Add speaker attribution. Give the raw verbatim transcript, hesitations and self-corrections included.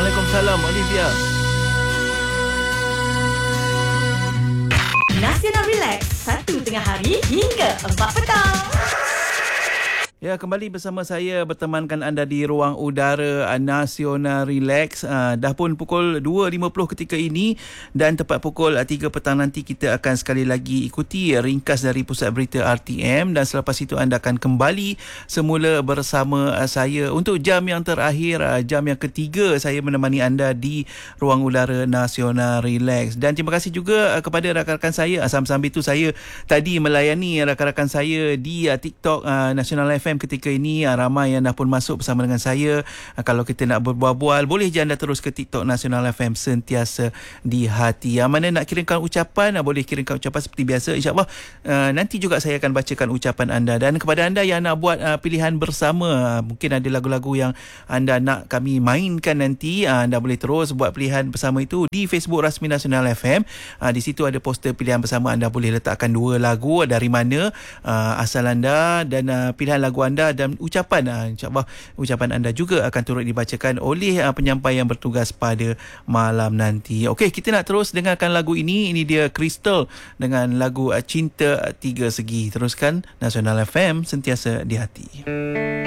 Speaker 1: Waalaikumsalam, Olivia.
Speaker 2: Nasional Relax, satu tengah hari hingga empat petang.
Speaker 1: Ya, kembali bersama saya bertemankan anda di ruang udara Nasional Relax. Uh, dah pun pukul dua lima puluh ketika ini dan tepat pukul tiga petang nanti kita akan sekali lagi ikuti ringkas dari Pusat Berita R T M dan selepas itu anda akan kembali semula bersama uh, saya untuk jam yang terakhir, uh, jam yang ketiga saya menemani anda di ruang udara Nasional Relax. Dan terima kasih juga uh, kepada rakan-rakan saya. Sambil-sambil itu saya tadi melayani rakan-rakan saya di uh, TikTok uh, Nasional F M ketika ini. Ramai yang dah pun masuk bersama dengan saya. Kalau kita nak berbual-bual, boleh je anda terus ke TikTok Nasional F M, sentiasa di hati. Yang mana nak kirimkan ucapan, boleh kirimkan ucapan seperti biasa. InsyaAllah uh, nanti juga saya akan bacakan ucapan anda. Dan kepada anda yang nak buat uh, pilihan bersama, mungkin ada lagu-lagu yang anda nak kami mainkan nanti, uh, anda boleh terus buat pilihan bersama itu di Facebook rasmi Nasional F M. Uh, di situ ada poster pilihan bersama. Anda boleh letakkan dua lagu, dari mana uh, asal anda dan uh, pilihan lagu anda dan ucapan. uh, InsyaAllah ucapan anda juga akan turut dibacakan oleh uh, penyampai yang bertugas pada malam nanti. Okey, kita nak terus dengarkan lagu ini. Ini dia Crystal dengan lagu uh, Cinta Tiga Segi. Teruskan Nasional F M, sentiasa di hati.